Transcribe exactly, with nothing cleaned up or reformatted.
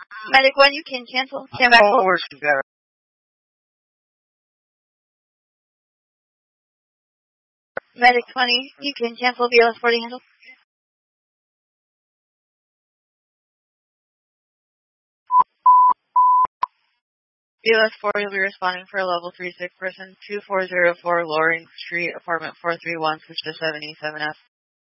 Medic one, you can cancel. Stand back. Oh, where's she got her? Medic twenty, you can cancel B L S forty handle. B L S forty will be responding for a level three sick person, two four zero four Loring Street, apartment four three one, switch to seven E seven F.